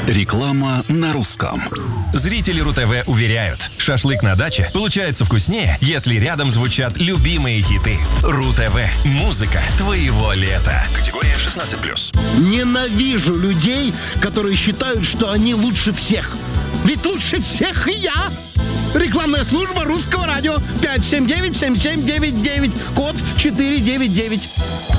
Реклама на русском. Зрители РУ-ТВ уверяют, шашлык на даче получается вкуснее, если рядом звучат любимые хиты. РУ-ТВ. Музыка твоего лета. Категория 16+. Ненавижу людей, которые считают, что они лучше всех. Ведь лучше всех и я. Рекламная служба Русского радио 579-7799, код 499.